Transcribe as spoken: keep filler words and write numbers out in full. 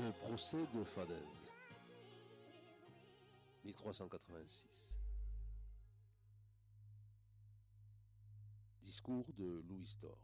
Le procès de Fadez, mille trois cent quatre-vingt-six. Discours de Louis Store.